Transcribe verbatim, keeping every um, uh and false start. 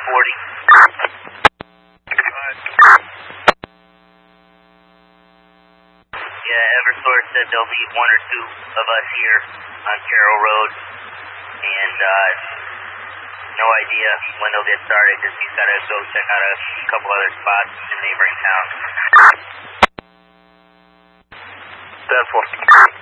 forty. Yeah, Eversource said there'll be one or two of us here on Carroll Road, and uh, no idea when they'll get started, because he's got to go check out a couple other spots in neighboring towns. That's one.